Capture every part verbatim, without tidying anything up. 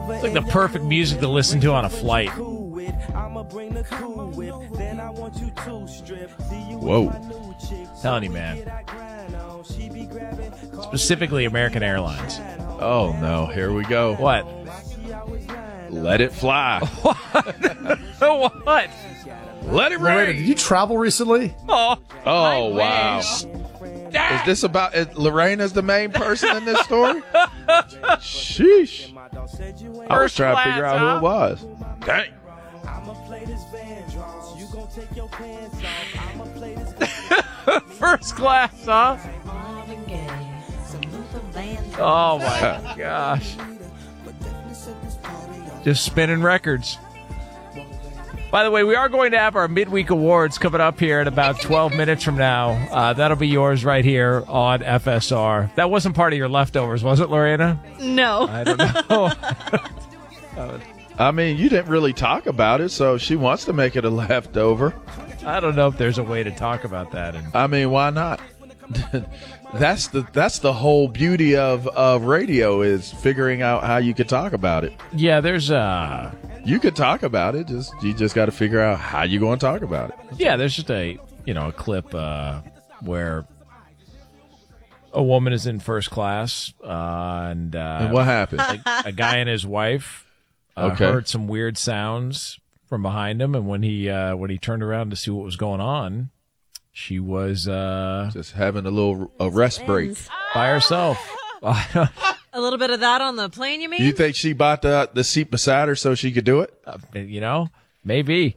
It's like the perfect music to listen to on a flight. Whoa. Telling you, man. Specifically American Airlines. Oh, no. Here we go. What? Let it fly. What? Let it Lorena, rain. did you travel recently? Oh, Oh, wow. wish. Is this about is Lorena's the main person in this story? Sheesh. I was First trying to class, figure out huh? who it was. Dang. First class, huh? Oh, my gosh. Just spinning records. By the way, we are going to have our midweek awards coming up here in about twelve minutes from now. Uh, that'll be yours right here on F S R. That wasn't part of your leftovers, was it, Lorena? No. I don't know. I mean, you didn't really talk about it, so she wants to make it a leftover. I don't know if there's a way to talk about that. And I mean, why not? That's the that's the whole beauty of, of radio is figuring out how you could talk about it. yeah, there's uh You could talk about it, just you just got to figure out how you going to talk about it. yeah, there's just a you know a clip uh, where a woman is in first class uh, and, uh, And what happened? a, a guy and his wife uh, Okay. heard some weird sounds from behind him, and when he uh, when he turned around to see what was going on, she was uh, Just having a little a rest break. by herself. A little bit of that on the plane, you mean? You think she bought the the seat beside her so she could do it? you know, maybe.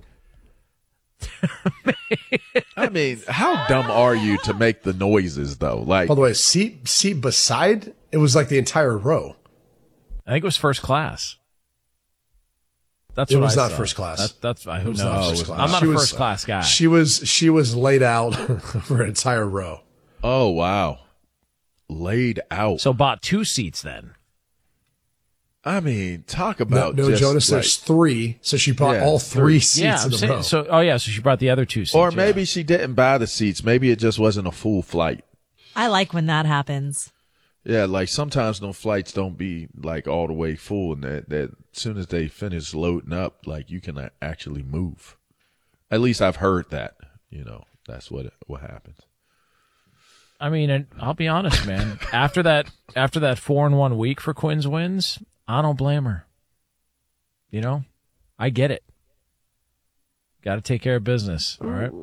I mean, how dumb are you to make the noises though? Like, By the way, seat seat beside, it was like the entire row. I think it was first class. That's It what was I not saw. first class. That, that's who It was knows. not first class. I'm not She a was- first class guy. She was she was laid out for an entire row. oh wow, laid out. So bought two seats then. I mean, talk No, about no just Jonas, like- there's three, so she bought Yeah, all three seats yeah, in I'm the saying, row. so oh yeah, so she brought the other two seats. or yeah. maybe she didn't buy the seats. Maybe it just wasn't a full flight. I like when that happens. Yeah, like sometimes no flights don't be like all the way full, and that that as soon as they finish loading up, like you can a- actually move. At least I've heard that. You know, that's what what happens. I mean, and I'll be honest, man. after that, after that four in one week for Quinn's wins, I don't blame her. You know, I get it. Got to take care of business. All right.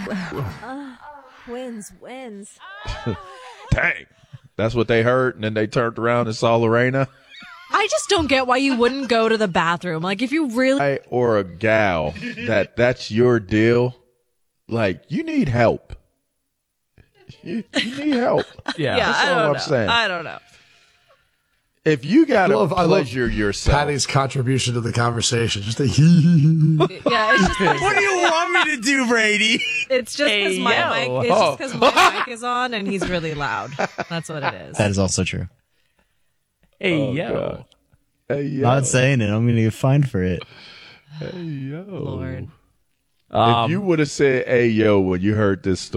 Wins, wins. Dang, that's what they heard, and then they turned around and saw Lorena. I just don't get why you wouldn't go to the bathroom. Like, if you really. Guy or a gal that that's your deal, like you need help. You, you need help. Yeah. Yeah, That's I all don't I'm know. saying. I don't know. If you got I to love, I love pleasure yourself, Patty's contribution to the conversation. Just a hee. Yeah, it's just What do you want me to do, Brady? it's just because Hey, my yo. mic it's just 'cause my mic is on and he's really loud. That's what it is. That is also true. Hey, Oh, yo. God. Hey, yo. Not saying it. I'm going to get fined for it. Hey, yo. Lord. Um, If you would have said, hey, yo, when you heard this story,